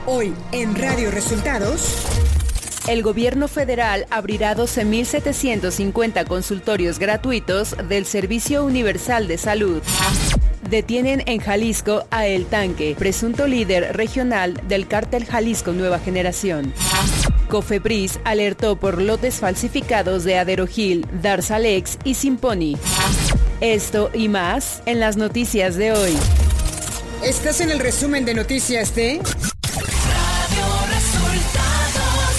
Hoy en Radio Resultados. El gobierno federal abrirá 12.750 consultorios gratuitos del Servicio Universal de Salud. Detienen en Jalisco a El Tanque, presunto líder regional del cártel Jalisco Nueva Generación. Cofepris alertó por lotes falsificados de Aderogil, Darzalex y Simponi. Esto y más en las noticias de hoy. Estás en el resumen de noticias de Radio Resultados.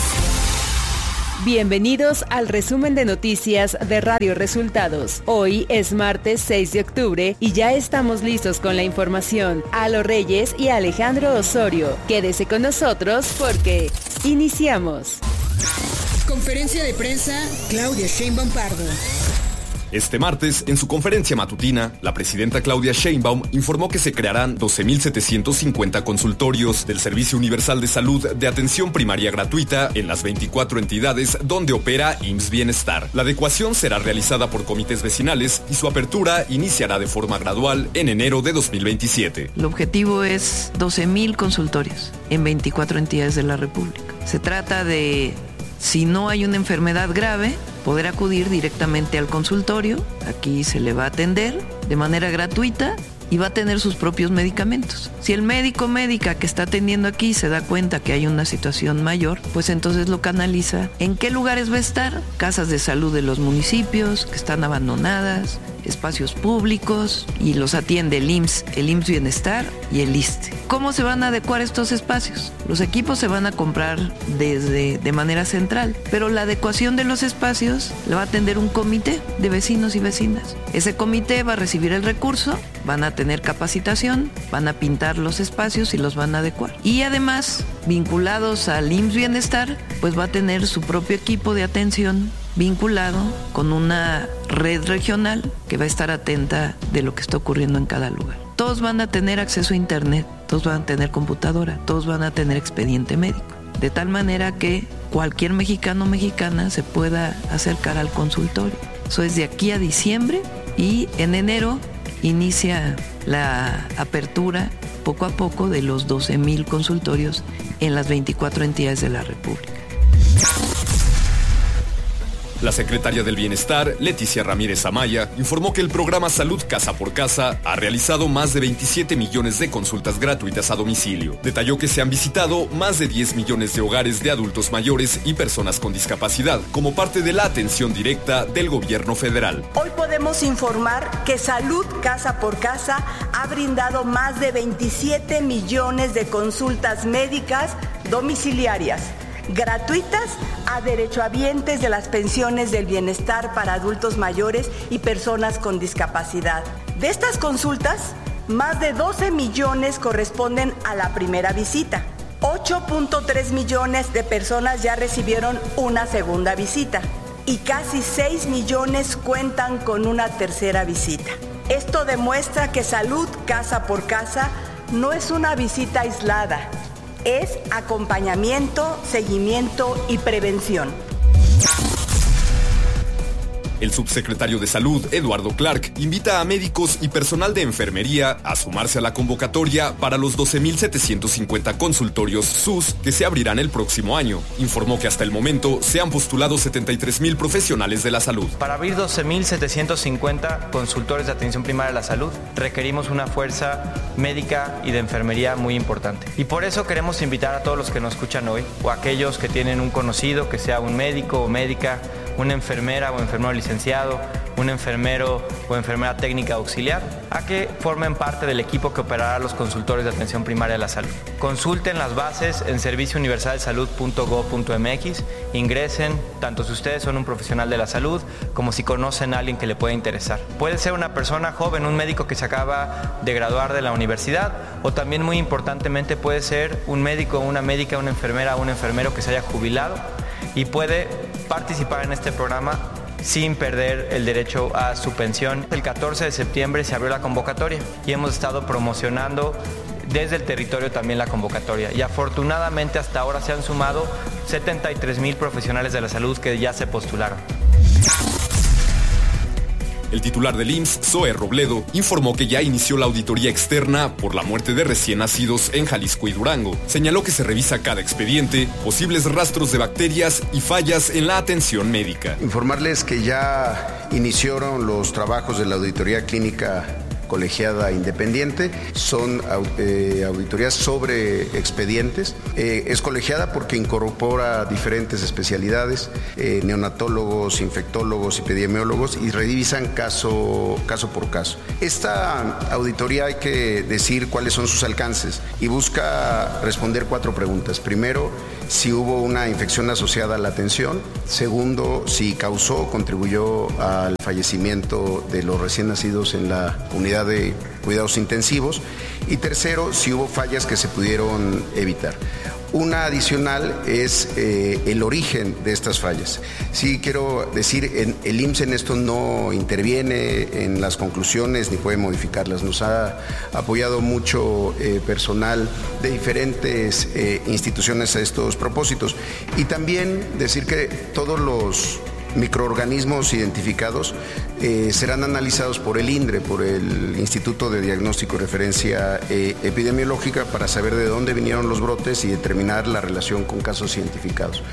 Bienvenidos al resumen de noticias de Radio Resultados. Hoy es martes 6 de octubre y ya estamos listos con la información. Alo Reyes y Alejandro Osorio. Quédese con nosotros porque iniciamos. Conferencia de prensa, Claudia Sheinbaum Pardo. Este martes, en su conferencia matutina, la presidenta Claudia Sheinbaum informó que se crearán 12.750 consultorios del Servicio Universal de Salud de atención primaria gratuita en las 24 entidades donde opera IMSS Bienestar. La adecuación será realizada por comités vecinales y su apertura iniciará de forma gradual en enero de 2027. El objetivo es 12.000 consultorios en 24 entidades de la República. Se trata de, si no hay una enfermedad grave, poder acudir directamente al consultorio. Aquí se le va a atender de manera gratuita y va a tener sus propios medicamentos. Si el médico o médica que está atendiendo aquí se da cuenta que hay una situación mayor, pues entonces lo canaliza. ¿En qué lugares va a estar? Casas de salud de los municipios que están abandonadas, espacios públicos, y los atiende el IMSS Bienestar y el ISSSTE. ¿Cómo se van a adecuar estos espacios? Los equipos se van a comprar de manera central, pero la adecuación de los espacios la va a atender un comité de vecinos y vecinas. Ese comité va a recibir el recurso, van a tener capacitación, van a pintar los espacios y los van a adecuar. Y además, vinculados al IMSS Bienestar, pues va a tener su propio equipo de atención vinculado con una red regional que va a estar atenta de lo que está ocurriendo en cada lugar. Todos van a tener acceso a internet, todos van a tener computadora, todos van a tener expediente médico, de tal manera que cualquier mexicano o mexicana se pueda acercar al consultorio. Eso es de aquí a diciembre, y en enero inicia la apertura poco a poco de los 12.000 consultorios en las 24 entidades de la República. La secretaria del Bienestar, Leticia Ramírez Amaya, informó que el programa Salud Casa por Casa ha realizado más de 27 millones de consultas gratuitas a domicilio. Detalló que se han visitado más de 10 millones de hogares de adultos mayores y personas con discapacidad, como parte de la atención directa del gobierno federal. Hoy podemos informar que Salud Casa por Casa ha brindado más de 27 millones de consultas médicas domiciliarias, gratuitas a derechohabientes de las pensiones del bienestar para adultos mayores y personas con discapacidad. De estas consultas, más de 12 millones corresponden a la primera visita. 8.3 millones de personas ya recibieron una segunda visita y casi 6 millones cuentan con una tercera visita. Esto demuestra que Salud Casa por Casa no es una visita aislada, es acompañamiento, seguimiento y prevención. El subsecretario de Salud, Eduardo Clark, invita a médicos y personal de enfermería a sumarse a la convocatoria para los 12.750 consultorios SUS que se abrirán el próximo año. Informó que hasta el momento se han postulado 73,000 profesionales de la salud. Para abrir 12.750 consultorios de atención primaria a la salud, requerimos una fuerza médica y de enfermería muy importante. Y por eso queremos invitar a todos los que nos escuchan hoy, o a aquellos que tienen un conocido, que sea un médico o médica, una enfermera o enfermero licenciado, un enfermero o enfermera técnica auxiliar, a que formen parte del equipo que operará los consultorios de atención primaria de la salud. Consulten las bases en serviciouniversaldesalud.gov.mx, ingresen, tanto si ustedes son un profesional de la salud como si conocen a alguien que le pueda interesar. Puede ser una persona joven, un médico que se acaba de graduar de la universidad, o también muy importantemente puede ser un médico, una médica, una enfermera o un enfermero que se haya jubilado y puede participar en este programa sin perder el derecho a su pensión. El 14 de septiembre se abrió la convocatoria y hemos estado promocionando desde el territorio también la convocatoria, y afortunadamente hasta ahora se han sumado 73,000 profesionales de la salud que ya se postularon. El titular del IMSS, Zoe Robledo, informó que ya inició la auditoría externa por la muerte de recién nacidos en Jalisco y Durango. Señaló que se revisa cada expediente, posibles rastros de bacterias y fallas en la atención médica. Informarles que ya iniciaron los trabajos de la auditoría clínica colegiada independiente, son auditorías sobre expedientes. Es colegiada porque incorpora diferentes especialidades, neonatólogos, infectólogos, epidemiólogos, y revisan caso por caso. Esta auditoría, hay que decir cuáles son sus alcances, y busca responder 4 preguntas. Primero, si hubo una infección asociada a la atención. Segundo, si causó o contribuyó al fallecimiento de los recién nacidos en la unidad de cuidados intensivos. Y tercero, si hubo fallas que se pudieron evitar. Una adicional es el origen de estas fallas. Sí quiero decir, el IMSS en esto no interviene en las conclusiones ni puede modificarlas. Nos ha apoyado mucho personal de diferentes instituciones a estos propósitos. Y también decir que todos los microorganismos identificados serán analizados por el INDRE, por el Instituto de Diagnóstico y Referencia Epidemiológica, para saber de dónde vinieron los brotes y determinar la relación con casos identificados.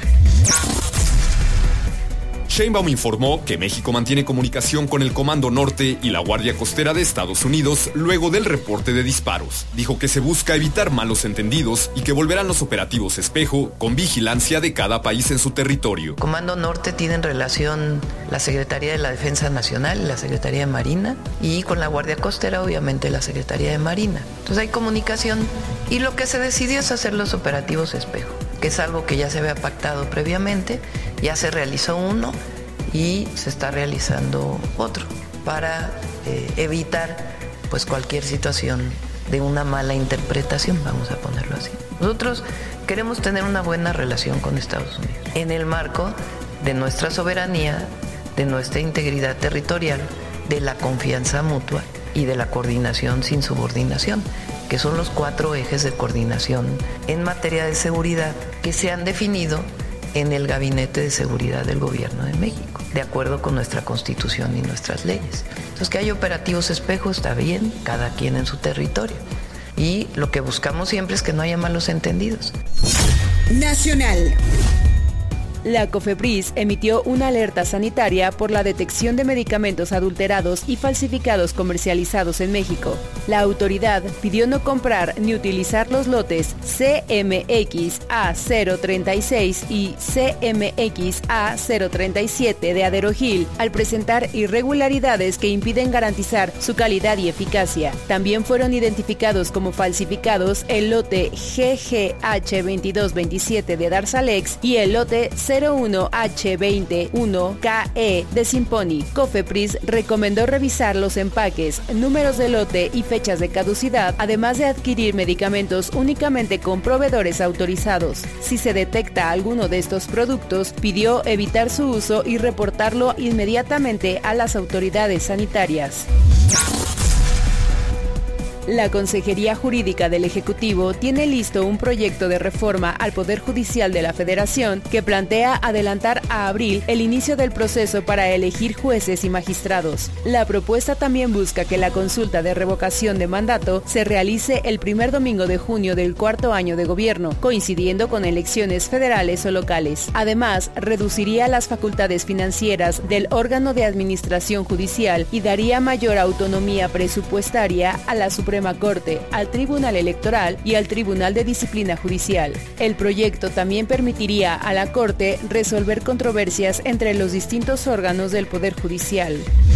Sheinbaum informó que México mantiene comunicación con el Comando Norte y la Guardia Costera de Estados Unidos luego del reporte de disparos. Dijo que se busca evitar malos entendidos y que volverán los operativos espejo con vigilancia de cada país en su territorio. Comando Norte tienen relación la Secretaría de la Defensa Nacional y la Secretaría de Marina, y con la Guardia Costera obviamente la Secretaría de Marina. Entonces hay comunicación, y lo que se decidió es hacer los operativos espejo, que es algo que ya se había pactado previamente. Ya se realizó uno y se está realizando otro para evitar pues cualquier situación de una mala interpretación, vamos a ponerlo así. Nosotros queremos tener una buena relación con Estados Unidos en el marco de nuestra soberanía, de nuestra integridad territorial, de la confianza mutua y de la coordinación sin subordinación, que son los 4 ejes de coordinación en materia de seguridad que se han definido en el Gabinete de Seguridad del Gobierno de México, de acuerdo con nuestra Constitución y nuestras leyes. Entonces, que hay operativos espejo está bien, cada quien en su territorio. Y lo que buscamos siempre es que no haya malos entendidos. Nacional. La COFEPRIS emitió una alerta sanitaria por la detección de medicamentos adulterados y falsificados comercializados en México. La autoridad pidió no comprar ni utilizar los lotes CMX-A036 y CMX-A037 de Aderogil al presentar irregularidades que impiden garantizar su calidad y eficacia. También fueron identificados como falsificados el lote GGH2227 de Darzalex y el lote 01H21KE de Simponi. COFEPRIS recomendó revisar los empaques, números de lote y fechas de caducidad, además de adquirir medicamentos únicamente con proveedores autorizados. Si se detecta alguno de estos productos, pidió evitar su uso y reportarlo inmediatamente a las autoridades sanitarias. La Consejería Jurídica del Ejecutivo tiene listo un proyecto de reforma al Poder Judicial de la Federación que plantea adelantar a abril el inicio del proceso para elegir jueces y magistrados. La propuesta también busca que la consulta de revocación de mandato se realice el primer domingo de junio del 4º año de gobierno, coincidiendo con elecciones federales o locales. Además, reduciría las facultades financieras del órgano de administración judicial y daría mayor autonomía presupuestaria a la Suprema Corte, al Tribunal Electoral y al Tribunal de Disciplina Judicial. El proyecto también permitiría a la Corte resolver controversias entre los distintos órganos del Poder Judicial.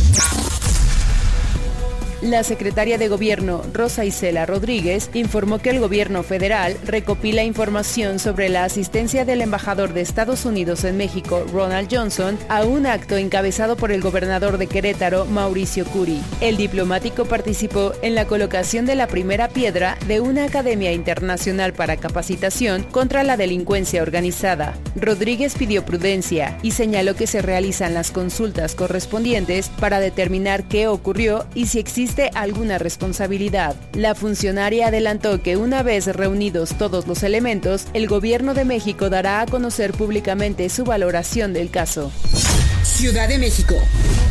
La secretaria de Gobierno, Rosa Isela Rodríguez, informó que el gobierno federal recopila información sobre la asistencia del embajador de Estados Unidos en México, Ronald Johnson, a un acto encabezado por el gobernador de Querétaro, Mauricio Curi. El diplomático participó en la colocación de la primera piedra de una academia internacional para capacitación contra la delincuencia organizada. Rodríguez pidió prudencia y señaló que se realizan las consultas correspondientes para determinar qué ocurrió y si existe alguna responsabilidad. La funcionaria adelantó que una vez reunidos todos los elementos, el gobierno de México dará a conocer públicamente su valoración del caso. Ciudad de México.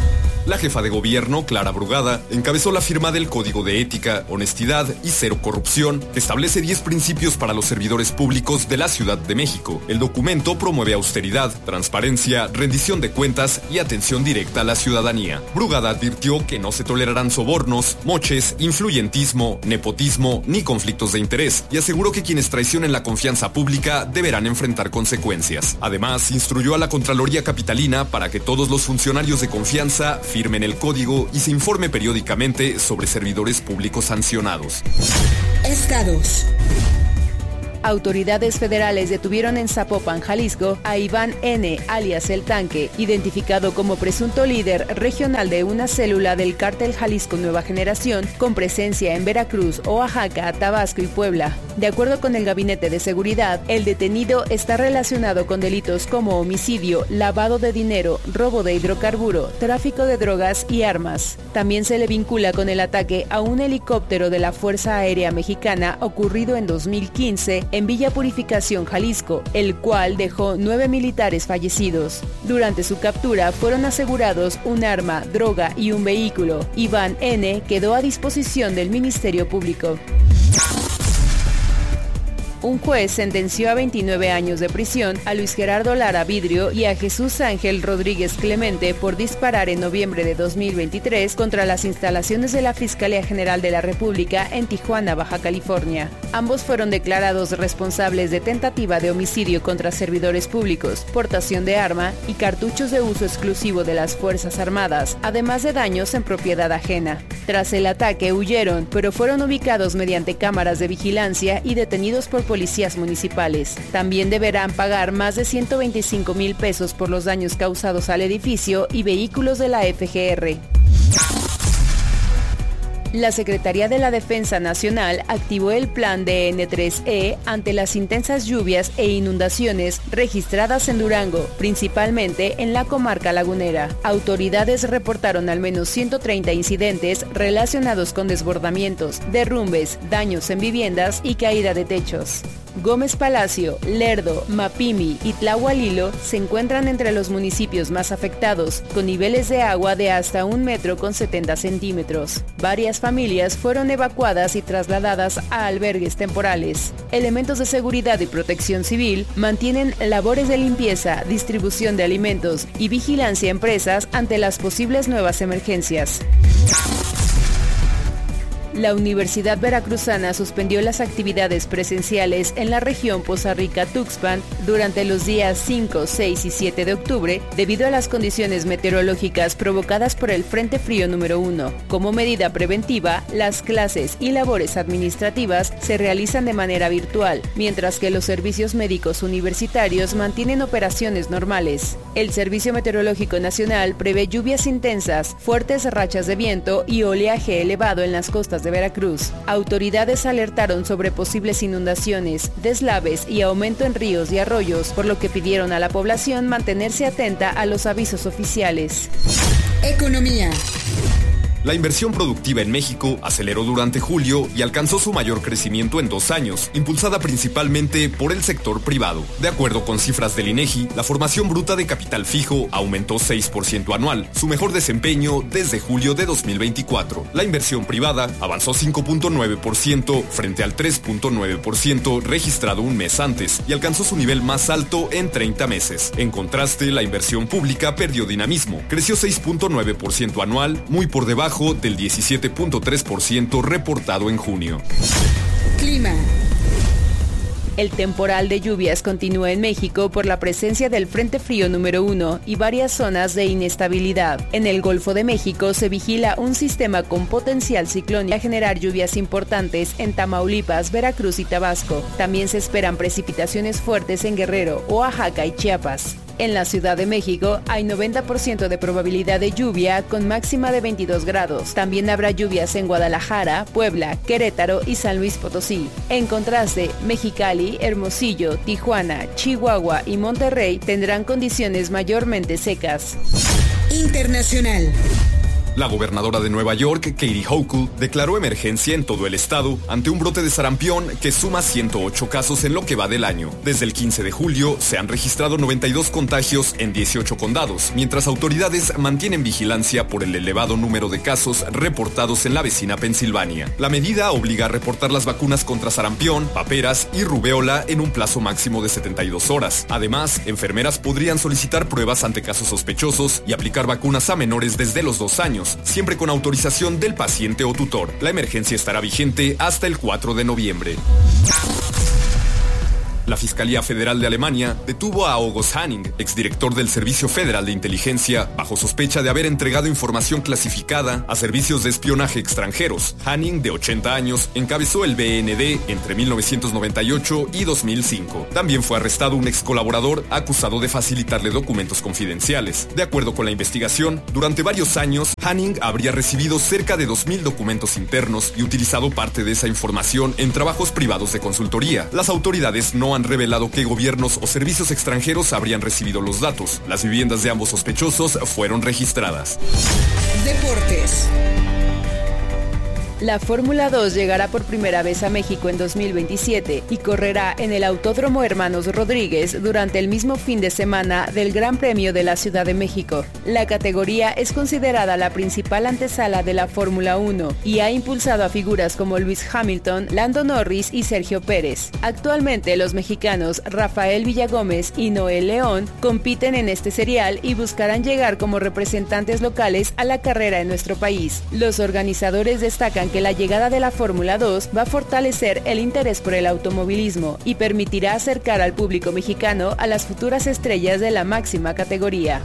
La jefa de gobierno, Clara Brugada, encabezó la firma del Código de Ética, Honestidad y Cero Corrupción, que establece 10 principios para los servidores públicos de la Ciudad de México. El documento promueve austeridad, transparencia, rendición de cuentas y atención directa a la ciudadanía. Brugada advirtió que no se tolerarán sobornos, moches, influyentismo, nepotismo ni conflictos de interés y aseguró que quienes traicionen la confianza pública deberán enfrentar consecuencias. Además, instruyó a la Contraloría Capitalina para que todos los funcionarios de confianza firmen el código y se informe periódicamente sobre servidores públicos sancionados. Estados. Autoridades federales detuvieron en Zapopan, Jalisco, a Iván N., alias El Tanque, identificado como presunto líder regional de una célula del cártel Jalisco Nueva Generación, con presencia en Veracruz, Oaxaca, Tabasco y Puebla. De acuerdo con el Gabinete de Seguridad, el detenido está relacionado con delitos como homicidio, lavado de dinero, robo de hidrocarburo, tráfico de drogas y armas. También se le vincula con el ataque a un helicóptero de la Fuerza Aérea Mexicana ocurrido en 2015 en Villa Purificación, Jalisco, el cual dejó 9 militares fallecidos. Durante su captura fueron asegurados un arma, droga y un vehículo. Iván N. quedó a disposición del Ministerio Público. Un juez sentenció a 29 años de prisión a Luis Gerardo Lara Vidrio y a Jesús Ángel Rodríguez Clemente por disparar en noviembre de 2023 contra las instalaciones de la Fiscalía General de la República en Tijuana, Baja California. Ambos fueron declarados responsables de tentativa de homicidio contra servidores públicos, portación de arma y cartuchos de uso exclusivo de las Fuerzas Armadas, además de daños en propiedad ajena. Tras el ataque huyeron, pero fueron ubicados mediante cámaras de vigilancia y detenidos por policías municipales. También deberán pagar más de 125,000 pesos por los daños causados al edificio y vehículos de la FGR. La Secretaría de la Defensa Nacional activó el plan DN3E ante las intensas lluvias e inundaciones registradas en Durango, principalmente en la comarca lagunera. Autoridades reportaron al menos 130 incidentes relacionados con desbordamientos, derrumbes, daños en viviendas y caída de techos. Gómez Palacio, Lerdo, Mapimi y Tlahualilo se encuentran entre los municipios más afectados, con niveles de agua de hasta 1,70 m. Varias familias fueron evacuadas y trasladadas a albergues temporales. Elementos de seguridad y protección civil mantienen labores de limpieza, distribución de alimentos y vigilancia en presas ante las posibles nuevas emergencias. La Universidad Veracruzana suspendió las actividades presenciales en la región Poza Rica-Tuxpan durante los días 5, 6 y 7 de octubre debido a las condiciones meteorológicas provocadas por el Frente Frío número 1. Como medida preventiva, las clases y labores administrativas se realizan de manera virtual, mientras que los servicios médicos universitarios mantienen operaciones normales. El Servicio Meteorológico Nacional prevé lluvias intensas, fuertes rachas de viento y oleaje elevado en las costas de Veracruz. Autoridades alertaron sobre posibles inundaciones, deslaves y aumento en ríos y arroyos, por lo que pidieron a la población mantenerse atenta a los avisos oficiales. Economía. La inversión productiva en México aceleró durante julio y alcanzó su mayor crecimiento en 2 años, impulsada principalmente por el sector privado. De acuerdo con cifras del INEGI, la formación bruta de capital fijo aumentó 6% anual, su mejor desempeño desde julio de 2024. La inversión privada avanzó 5.9% frente al 3.9% registrado un mes antes y alcanzó su nivel más alto en 30 meses. En contraste, la inversión pública perdió dinamismo, creció 6.9% anual, muy por debajo del 17.3% reportado en junio. Clima. El temporal de lluvias continúa en México por la presencia del Frente Frío número 1 y varias zonas de inestabilidad. En el Golfo de México se vigila un sistema con potencial ciclónico a generar lluvias importantes en Tamaulipas, Veracruz y Tabasco. También se esperan precipitaciones fuertes en Guerrero, Oaxaca y Chiapas. En la Ciudad de México hay 90% de probabilidad de lluvia con máxima de 22 grados. También habrá lluvias en Guadalajara, Puebla, Querétaro y San Luis Potosí. En contraste, Mexicali, Hermosillo, Tijuana, Chihuahua y Monterrey tendrán condiciones mayormente secas. Internacional. La gobernadora de Nueva York, Katie Hochul, declaró emergencia en todo el estado ante un brote de sarampión que suma 108 casos en lo que va del año. Desde el 15 de julio se han registrado 92 contagios en 18 condados, mientras autoridades mantienen vigilancia por el elevado número de casos reportados en la vecina Pensilvania. La medida obliga a reportar las vacunas contra sarampión, paperas y rubeola en un plazo máximo de 72 horas. Además, enfermeras podrían solicitar pruebas ante casos sospechosos y aplicar vacunas a menores desde los 2 años, siempre con autorización del paciente o tutor. La emergencia estará vigente hasta el 4 de noviembre. La Fiscalía Federal de Alemania detuvo a August Hanning, exdirector del Servicio Federal de Inteligencia, bajo sospecha de haber entregado información clasificada a servicios de espionaje extranjeros. Hanning, de 80 años, encabezó el BND entre 1998 y 2005. También fue arrestado un ex colaborador acusado de facilitarle documentos confidenciales. De acuerdo con la investigación, durante varios años, Hanning habría recibido cerca de 2.000 documentos internos y utilizado parte de esa información en trabajos privados de consultoría. Las autoridades no han revelado qué gobiernos o servicios extranjeros habrían recibido los datos. Las viviendas de ambos sospechosos fueron registradas. Deportes. La Fórmula 2 llegará por primera vez a México en 2027 y correrá en el Autódromo Hermanos Rodríguez durante el mismo fin de semana del Gran Premio de la Ciudad de México. La categoría es considerada la principal antesala de la Fórmula 1 y ha impulsado a figuras como Lewis Hamilton, Lando Norris y Sergio Pérez. Actualmente los mexicanos Rafael Villagómez y Noel León compiten en este serial y buscarán llegar como representantes locales a la carrera en nuestro país. Los organizadores destacan que la llegada de la Fórmula 2 va a fortalecer el interés por el automovilismo y permitirá acercar al público mexicano a las futuras estrellas de la máxima categoría.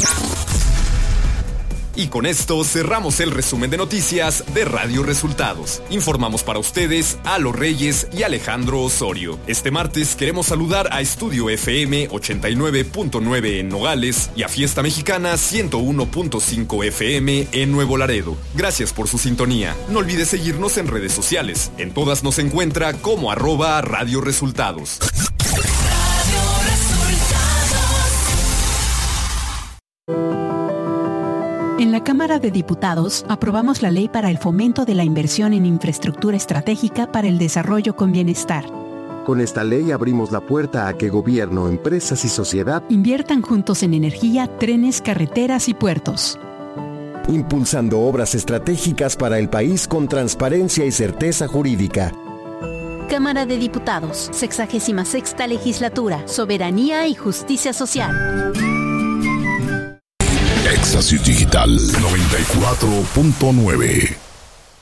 Y con esto cerramos el resumen de noticias de Radio Resultados. Informamos para ustedes a Los Reyes y Alejandro Osorio. Este martes queremos saludar a Estudio FM 89.9 en Nogales y a Fiesta Mexicana 101.5 FM en Nuevo Laredo. Gracias por su sintonía. No olvide seguirnos en redes sociales. En todas nos encuentra como @Radio Resultados. En la Cámara de Diputados aprobamos la Ley para el Fomento de la Inversión en Infraestructura Estratégica para el Desarrollo con Bienestar. Con esta ley abrimos la puerta a que gobierno, empresas y sociedad inviertan juntos en energía, trenes, carreteras y puertos. Impulsando obras estratégicas para el país con transparencia y certeza jurídica. Cámara de Diputados, 66ª Legislatura, Soberanía y Justicia Social. Éxtasis Digital 94.9